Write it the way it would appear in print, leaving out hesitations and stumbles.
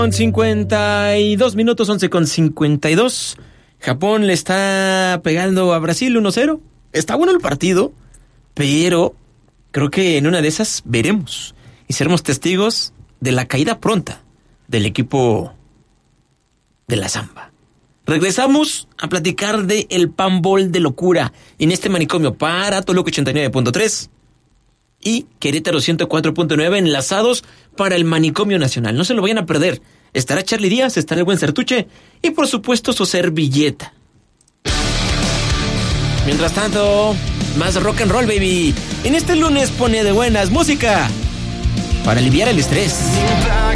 Con 52 minutos, 11:52. Japón le está pegando a Brasil 1-0. Está bueno el partido, pero creo que en una de esas veremos y seremos testigos de la caída pronta del equipo de la Samba. Regresamos a platicar de el Panball de locura en este manicomio para Toluca 89.3 y Querétaro 104.9 enlazados para el Manicomio Nacional. No se lo vayan a perder. Estará Charly Díaz, estará el buen Sertuche y por supuesto su servilleta. Mientras tanto, más rock and roll, baby. En este lunes pone de buenas música para aliviar el estrés.